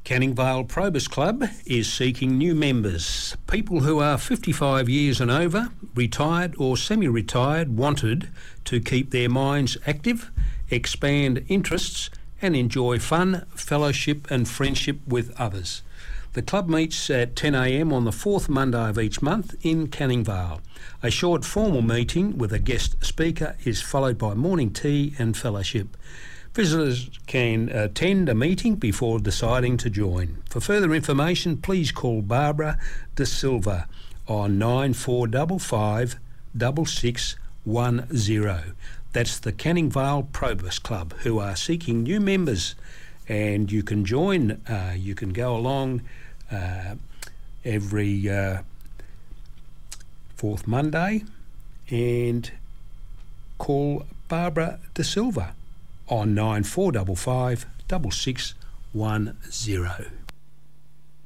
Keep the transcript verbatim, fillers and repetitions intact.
Canning Vale Probus Club is seeking new members. People who are fifty-five years and over, retired or semi-retired, wanted to keep their minds active, expand interests and enjoy fun, fellowship and friendship with others. The club meets at ten a m on the fourth Monday of each month in Canning Vale. A short formal meeting with a guest speaker is followed by morning tea and fellowship. Visitors can attend a meeting before deciding to join. For further information, please call Barbara De Silva on nine four five five six six one zero. That's the Canning Vale Probus Club, who are seeking new members, and you can join. Uh, you can go along uh, every uh, fourth Monday and call Barbara De Silva on nine four five five six six one zero.